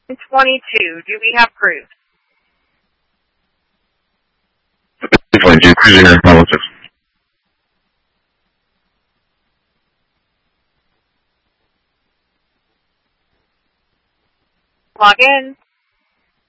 22. Do we have proof? 22, cruising air politics. Log in.